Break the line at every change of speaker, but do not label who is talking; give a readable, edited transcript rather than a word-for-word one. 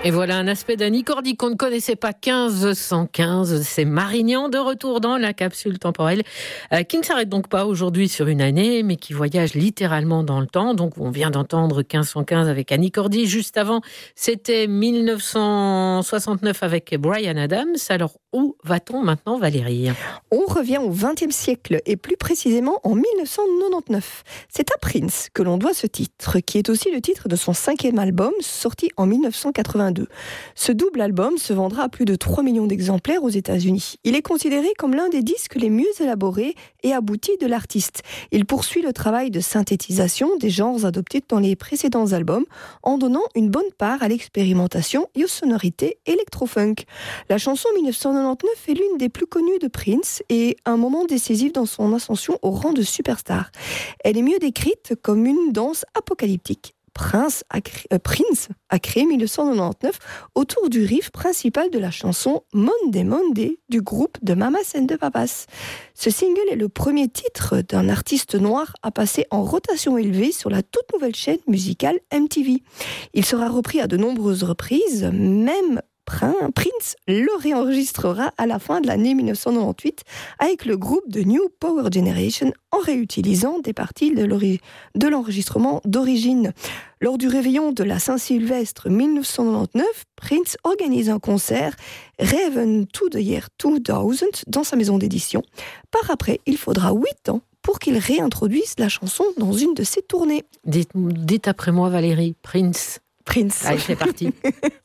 Et voilà un aspect d'Annie Cordy qu'on ne connaissait pas. 1515, c'est Marignan de retour dans la capsule temporelle qui ne s'arrête donc pas aujourd'hui sur une année, mais qui voyage littéralement dans le temps. Donc on vient d'entendre 1515 avec Annie Cordy. Juste avant, c'était 1969 avec Bryan Adams. Alors où va-t-on maintenant, Valérie ?
On revient au XXe siècle et plus précisément en 1999. C'est à Prince que l'on doit ce titre, qui est aussi le titre de son 5e album, sorti en 1982. Ce double album se vendra à plus de 3 millions d'exemplaires aux États-Unis. Il est considéré comme l'un des disques les mieux élaborés et aboutis de l'artiste. Il poursuit le travail de synthétisation des genres adoptés dans les précédents albums, en donnant une bonne part à l'expérimentation et aux sonorités électro-funk. La chanson 1999 est l'une des plus connues de Prince et un moment décisif dans son ascension au rang de superstar. Elle est mieux décrite comme une danse apocalyptique. Prince a créé 1999 autour du riff principal de la chanson Monday Monday du groupe The Mamas and the Papas. Ce single est le premier titre d'un artiste noir à passer en rotation élevée sur la toute nouvelle chaîne musicale MTV. Il sera repris à de nombreuses reprises, même Prince le réenregistrera à la fin de l'année 1998 avec le groupe de New Power Generation en réutilisant des parties de l'enregistrement d'origine. Lors du réveillon de la Saint-Sylvestre 1999, Prince organise un concert Raven to the Year 2000 dans sa maison d'édition. Par après, il faudra 8 ans pour qu'il réintroduise la chanson dans une de ses tournées.
Dites après moi, Valérie, Prince.
Prince.
Allez, c'est parti.